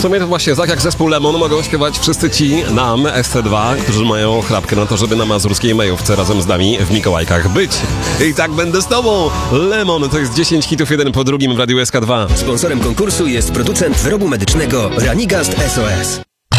sumie to właśnie tak jak zespół Lemon mogą śpiewać wszyscy ci nam, SC2, którzy mają chrapkę na to, żeby na mazurskiej majówce razem z nami w Mikołajkach być. I tak będę z tobą. Lemon to jest 10 hitów jeden po drugim w Radiu SK2. Sponsorem konkursu jest producent wyrobu medycznego Ranigast SOS.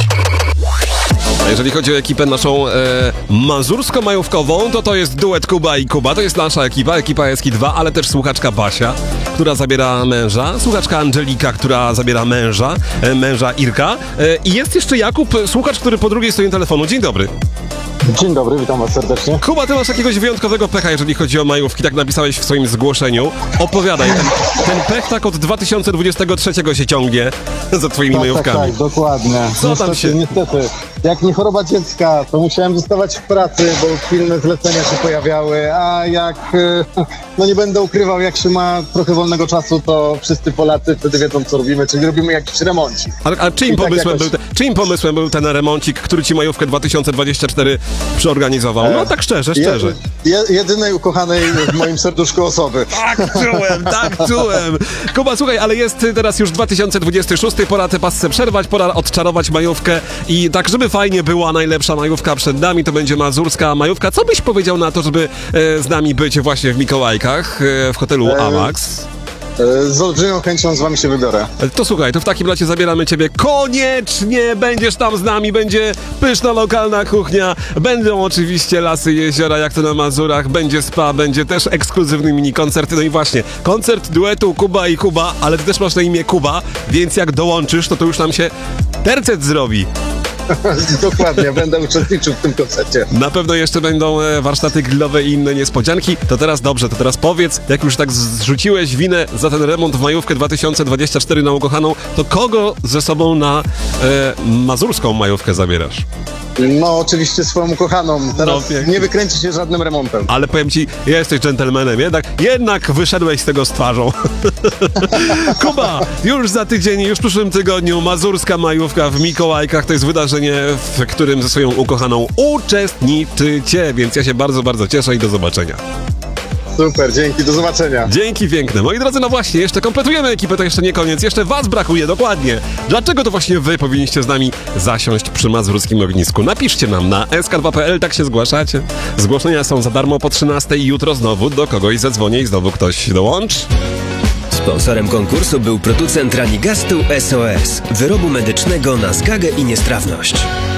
A jeżeli chodzi o ekipę naszą mazursko-majówkową, to jest duet Kuba i Kuba. To jest nasza ekipa SK2, ale też słuchaczka Basia, która zabiera męża, słuchaczka Angelika, która zabiera męża Irka i jest jeszcze Jakub, słuchacz, który po drugiej stronie telefonu. Dzień dobry. Dzień dobry, witam was serdecznie. Kuba, ty masz jakiegoś wyjątkowego pecha, jeżeli chodzi o majówki, tak napisałeś w swoim zgłoszeniu. Opowiadaj, ten pech tak od 2023 się ciągnie za twoimi majówkami. Tak, dokładnie. Co tam się... Niestety, jak nie choroba dziecka, to musiałem zostawać w pracy, bo pilne zlecenia się pojawiały, a jak, no nie będę ukrywał, jak się ma trochę wolnego czasu, to wszyscy Polacy wtedy wiedzą, co robimy, czyli robimy jakiś remoncik. A czyim pomysłem był ten remoncik, który ci majówkę 2024 przeorganizował? No tak szczerze. Jedynej ukochanej w moim serduszku osoby. Tak czułem. Kuba, słuchaj, ale jest teraz już 2026, pora tę pasce przerwać, pora odczarować majówkę i tak, żeby fajnie była, najlepsza majówka przed nami, to będzie mazurska majówka. Co byś powiedział na to, żeby z nami być właśnie w Mikołajkach, w hotelu Amax? Z olbrzymią chęcią z wami się wybiorę. To słuchaj, to w takim razie zabieramy ciebie koniecznie, będziesz tam z nami, będzie pyszna lokalna kuchnia, będą oczywiście lasy, jeziora, jak to na Mazurach, będzie spa, będzie też ekskluzywny mini koncert, no i właśnie, koncert duetu Kuba i Kuba, ale ty też masz na imię Kuba, więc jak dołączysz, to już nam się tercet zrobi. Dokładnie, będę uczestniczył w tym koncercie. Na pewno jeszcze będą warsztaty grillowe i inne niespodzianki. To teraz powiedz, jak już tak zrzuciłeś winę za ten remont w majówkę 2024 na ukochaną, to kogo ze sobą na mazurską majówkę zabierasz? No oczywiście swoją ukochaną. Teraz nie wykręci się żadnym remontem. Ale powiem ci, jesteś dżentelmenem, jednak wyszedłeś z tego z twarzą. Kuba, już za tydzień, już w przyszłym tygodniu mazurska majówka w Mikołajkach. To jest wydarzenie, w którym ze swoją ukochaną uczestniczycie, więc ja się bardzo, bardzo cieszę i do zobaczenia. Super, dzięki, do zobaczenia. Dzięki piękne. Moi drodzy, no właśnie, jeszcze kompletujemy ekipę, to jeszcze nie koniec, jeszcze was brakuje, dokładnie. Dlaczego to właśnie wy powinniście z nami zasiąść przy mazurskim ognisku? Napiszcie nam na sk2.pl, tak się zgłaszacie. Zgłoszenia są za darmo po 13 i jutro znowu do kogoś zadzwonię i znowu ktoś dołączy. Sponsorem konkursu był producent Ranigastu SOS, wyrobu medycznego na zgagę i niestrawność.